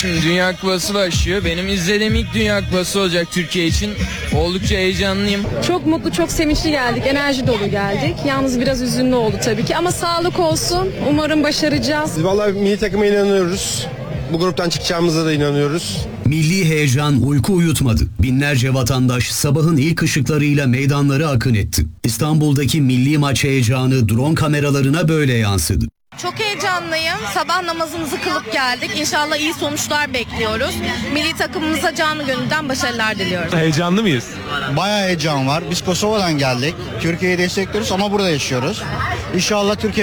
Şimdi Dünya Kupası başlıyor. Benim izlediğim ilk Dünya Kupası olacak Türkiye için. Oldukça heyecanlıyım. Çok mutlu, çok sevinçli geldik. Enerji dolu geldik. Yalnız biraz üzünlü oldu tabii ki. Ama sağlık olsun. Umarım başaracağız. Biz vallahi milli takıma inanıyoruz. Bu gruptan çıkacağımıza da inanıyoruz. Milli heyecan uyku uyutmadı. Binlerce vatandaş sabahın ilk ışıklarıyla meydanları akın etti. İstanbul'daki milli maç heyecanı drone kameralarına böyle yansıdı. Çok heyecanlıyım. Sabah namazımızı kılıp geldik. İnşallah iyi sonuçlar bekliyoruz. Milli takımımıza canı gönülden başarılar diliyoruz. Heyecanlı mıyız? Bayağı heyecan var. Biz Kosova'dan geldik. Türkiye'yi destekliyoruz ama burada yaşıyoruz. İnşallah Türkiye